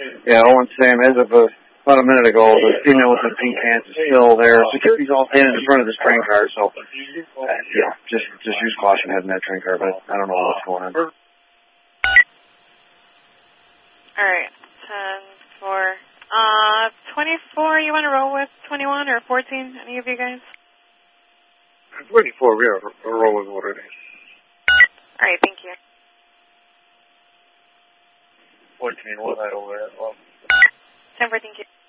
Yeah, all I'm saying, as of about a minute ago, the female with the pink pants is still there. Security's all standing in front of this train car, so, just use caution heading that train car, but I don't know what's going on. Alright, 10-4. 24, you want to roll with 21 or 14? Any of you guys? 24, yeah, we're rolling already. Alright, thank you. 14, what night over there? Well, 10-4, thank you.